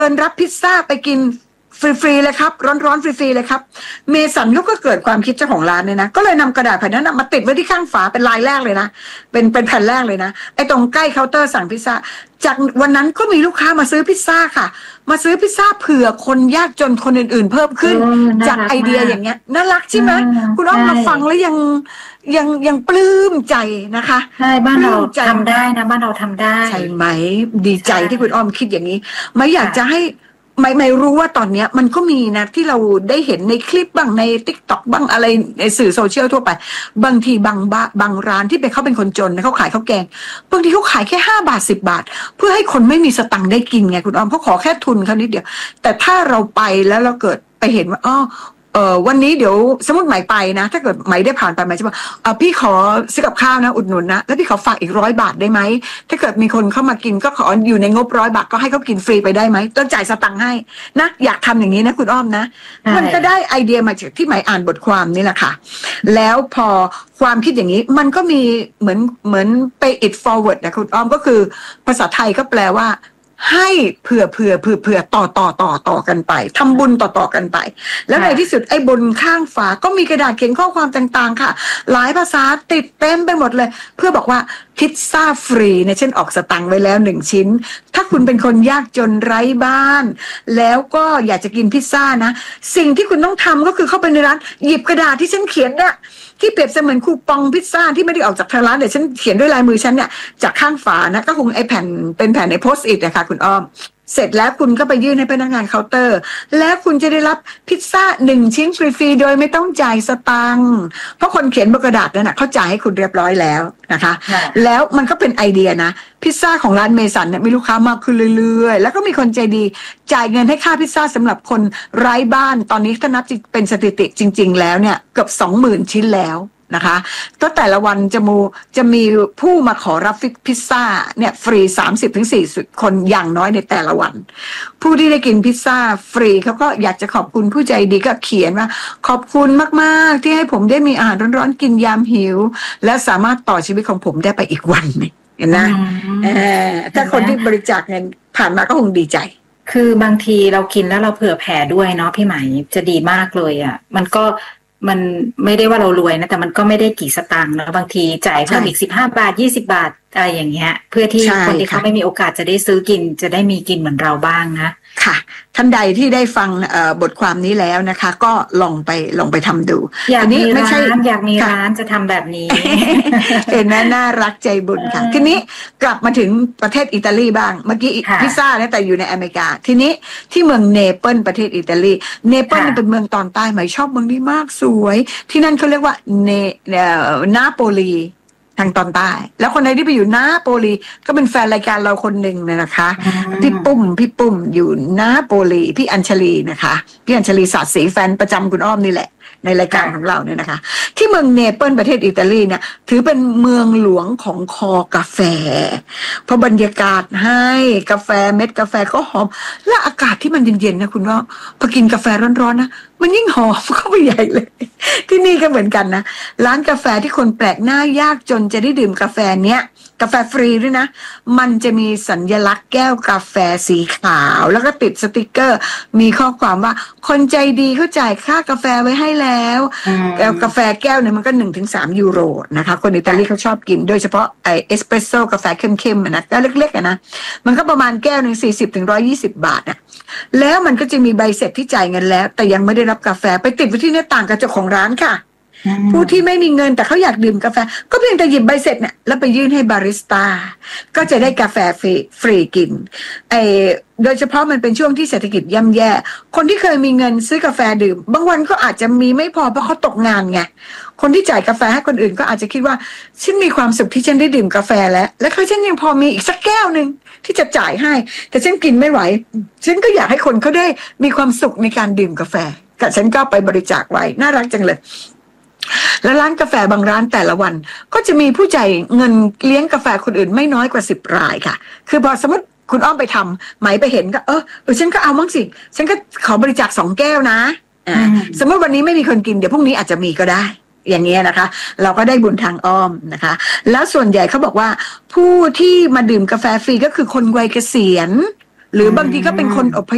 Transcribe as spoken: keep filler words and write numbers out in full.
เดินรับพิซซ่าไปกินฟรีๆเลยครับร้อนๆฟรีๆเลยครับเมสันเขาก็เกิดความคิดเจ้าของร้านเนี่ยนะก็เลยนำกระดาษแผ่นนั้นมาติดไว้ที่ข้างฝาเป็นลายแรกเลยนะเป็นเป็นแผ่นแรกเลยนะไอ้ตรงใกล้เคาน์เตอร์สั่งพิซซ่าจากวันนั้นก็มีลูกค้ามาซื้อพิซซ่าค่ะมาซื้อพิซซ่าเผื่อคนยากจนคนอื่นๆเพิ่มขึ้นจากไอเดียอย่างเงี้ยน่ารักใช่ไหมคุณอ้อมมาฟังแล้วยังยังยังปลื้มใจนะคะใช่บ้านเราทำได้นะบ้านเราทำได้ใช่ไหมดีใจที่คุณอ้อมคิดอย่างนี้ไม่อยากจะให้ไม่ไม่รู้ว่าตอนนี้มันก็มีนะที่เราได้เห็นในคลิปบ้างใน ติ๊กต็อก บ้างอะไรในสื่อโซเชียลทั่วไปบางทีบางบ้าบางร้านที่เป็นเขาเป็นคนจนนะเขาขายข้าวแกงบางทีเขาขายแค่ห้าบาทสิบบาทเพื่อให้คนไม่มีสตังค์ได้กินไงคุณอ้อมเขาขอแค่ทุนเขานิดเดียวแต่ถ้าเราไปแล้วเราเกิดไปเห็นว่าอ๋อเออวันนี้เดี๋ยวสมมติไหมไปนะถ้าเกิดไหมได้ผ่านไปไหมจะบอกอ่าพี่ขอซื้อกับข้าวนะอุดหนุนนะแล้วพี่ขอฝากอีกร้อยบาทได้ไหมถ้าเกิดมีคนเข้ามากินก็ขออยู่ในงบร้อยบาทก็ให้เขากินฟรีไปได้ไหมต้องจ่ายสตังค์ให้นะอยากทำอย่างนี้นะคุณอ้อมนะมันก็ได้ไอเดียมาจากที่ไหมอ่านบทความนี่แหละค่ะแล้วพอความคิดอย่างนี้มันก็มีเหมือนเหมือน pay it forward นะคุณอ้อมก็คือภาษาไทยก็แปลว่าให้เผื่อเผื่อเผื่อเผื่อต่อต่อต่อต่อกันไปทำบุญต่อต่อกันไปแล้วในที่สุดไอ้บนข้างฝาก็มีกระดาษเขียนข้อความต่างๆค่ะหลายภาษาติดเต็มไปหมดเลยเพื่อบอกว่าพิซซ่าฟรีเนี่ยเช่นออกสตังค์ไว้แล้วหนึ่งชิ้นถ้าคุณเป็นคนยากจนไร้บ้านแล้วก็อยากจะกินพิซซ่านะสิ่งที่คุณต้องทำก็คือเข้าไปในร้านหยิบกระดาษที่ฉันเขียนเนี่ยที่เปรียบเสมือนคูปองพิซซ่าที่ไม่ได้ออกจากทางร้านแต่ฉันเขียนด้วยลายมือฉันเนี่ยจากข้างฝานะก็คงไอ้แผ่นเป็นแผ่นในโพสต์อิทนะคะคุณอ้อมเสร็จแล้วคุณก็ไปยื่นให้พนักงานเคาน์เตอร์แล้วคุณจะได้รับพิซซ่าหนึ่งชิ้นฟรีๆโดยไม่ต้องจ่ายสตังค์เพราะคนเขียนบนกระดาษนั้นนะเขาจ่ายให้คุณเรียบร้อยแล้วนะคะแล้วมันก็เป็นไอเดียนะพิซซ่าของร้านเมสันเนี่ยมีลูกค้ามากขึ้นเรื่อยๆแล้วก็มีคนใจดีจ่ายเงินให้ค่าพิซซ่าสำหรับคนไร้บ้านตอนนี้ถ้านับเป็นสถิติจริงๆแล้วเนี่ยเกือบ สองหมื่น ชิ้นแล้วนะคะก็แต่ละวันจะมูจะมีผู้มาขอรับพิซซ่าเนี่ยฟรี สามสิบถึงสี่สิบ คนอย่างน้อยในแต่ละวันผู้ที่ได้กินพิซซ่าฟรีเขาก็อยากจะขอบคุณผู้ใจดีก็เขียนว่าขอบคุณมากๆที่ให้ผมได้มีอาหารร้อนๆกินยามหิวและสามารถต่อชีวิตของผมได้ไปอีกวันนึงเห็นไหมถ้าคนที่บริจาคเงินผ่านมาก็คงดีใจคือบางทีเรากินแล้วเราเผื่อแผ่ด้วยเนาะพี่ไหมจะดีมากเลยอ่ะมันก็มันไม่ได้ว่าเรารวยนะแต่มันก็ไม่ได้กี่สตางค์นะบางทีจ่ายเพิ่มอีกสิบห้าบาทยี่สิบบาทอะไรอย่างเงี้ยเพื่อที่คนที่เขาไม่มีโอกาสจะได้ซื้อกินจะได้มีกินเหมือนเราบ้างนะค่ะท่านใดที่ได้ฟังบทความนี้แล้วนะคะก็ลองไปลองไปทำดูอยากมีร้านอยากมีร้านจะทำแบบนี้เห็นไหมน่ารักใจบุญค่ะทีนี้กลับมาถึงประเทศอิตาลีบ้างเมื่อกี้พิซซ่าเนี่ยแต่อยู่ในอเมริกาทีนี้ที่เมืองเนเปิลประเทศอิตาลีเนเปิลเป็นเมืองตอนใต้ไหมชอบเมืองนี้มากสวยที่นั่นเขาเรียกว่าเนนาโปลีทางตอนใต้แล้วคนไหนที่ไปอยู่นาโปลีก็เป็นแฟนรายการเราคนหนึ่งเนี่ยนะคะพี่ปุ้มพี่ปุ้มอยู่นาโปลีพี่อัญชลีนะคะพี่อัญชลีศาสตร์ศรีแฟนประจำคุณอ้อมนี่แหละในรายการของเราเนี่ยนะคะที่เมืองเนเปิลประเทศอิตาลีเนี่ยถือเป็นเมืองหลวงของคอกาแฟเพราะบรรยากาศให้กาแฟเม็ดกาแฟก็หอมและอากาศที่มันเย็นๆนะคุณว่าพอกินกาแฟร้อนๆนะมันยิ่งหอมเข้าไปใหญ่เลยที่นี่ก็เหมือนกันนะร้านกาแฟที่คนแปลกหน้ายากจนจะได้ดื่มกาแฟเนี้ยกาแฟฟรีด้วยนะมันจะมีสัญลักษณ์แก้วกาแฟสีขาวแล้วก็ติดสติกเกอร์มีข้อความว่าคนใจดีเขาจ่ายค่ากาแฟไว้ให้แล้วกาแฟแก้วเนี่ยมันก็หนึ่งถึงสามยูโรนะคะคนอิตาลีเขาชอบกินโดยเฉพาะไอเอสเปรสโซ่กาแฟเข้มๆนะแก้วเล็กๆนะมันก็ประมาณแก้วหนึ่งสี่สิบถึงร้อยยี่สิบบาทอ่ะแล้วมันก็จะมีใบเสร็จที่จ่ายเงินแล้วแต่ยังไม่ได้รับกาแฟไปติดไว้ที่หน้าต่างกระจกของร้านค่ะผู้ที่ไม่มีเงินแต่เขาอยากดื่มกาแฟก็เพียงแต่หยิบใบเสร็จเนี่ยแล้วไปยื่นให้บาริสต้าก็จะได้กาแฟฟรีฟรีกินไอโดยเฉพาะมันเป็นช่วงที่เศรษฐกิจย่ำแย่คนที่เคยมีเงินซื้อกาแฟดื่มบางวันก็อาจจะมีไม่พอเพราะเขาตกงานไงคนที่จ่ายกาแฟให้คนอื่นก็อาจจะคิดว่าฉันมีความสุขที่ฉันได้ดื่มกาแฟแล้วและเขาฉันยังพอมีอีกสักแก้วนึงที่จะจ่ายให้แต่ฉันกินไม่ไหวฉันก็อยากให้คนเขาได้มีความสุขในการดื่มกาแฟแต่ฉันก็ไปบริจาคไว้น่ารักจังเลยแล้วร้านกาแฟบางร้านแต่ละวันก็จะมีผู้จ่ายเงินเลี้ยงกาแฟคนอื่นไม่น้อยกว่าสิบรายค่ะคือพอสมมติคุณอ้อมไปทำไหมไปเห็นก็เออเออฉันก็เอามั้งสิฉันก็ขอบริจาคสองแก้วนะอ่าสมมติวันนี้ไม่มีคนกินเดี๋ยวพรุ่งนี้อาจจะมีก็ได้อย่างเงี้ยนะคะเราก็ได้บุญทางอ้อมนะคะแล้วส่วนใหญ่เขาบอกว่าผู้ที่มาดื่มกาแฟฟรีก็คือคนวัยเกษียณหรือบางทีก็เป็นคนอพ